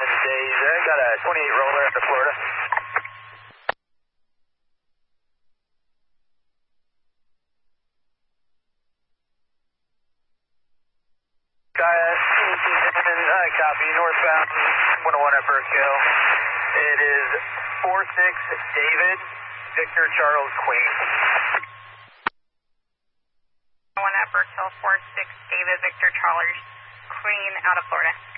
days. I got a 28 roller out of Florida. Copy, northbound 101 at Burkeville. It is 46 David, Victor Charles Queen. 101 at Burkeville, 46 David, Victor Charles Queen out of Florida.